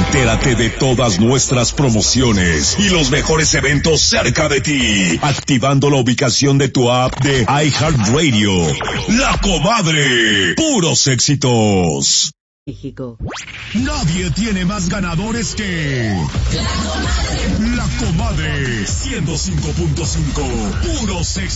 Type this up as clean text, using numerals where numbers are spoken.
Entérate de todas nuestras promociones y los mejores eventos cerca de ti, activando la ubicación de tu app de iHeartRadio. La Comadre, puros éxitos. México. Nadie tiene más ganadores que La Comadre 105.5, puros éxitos.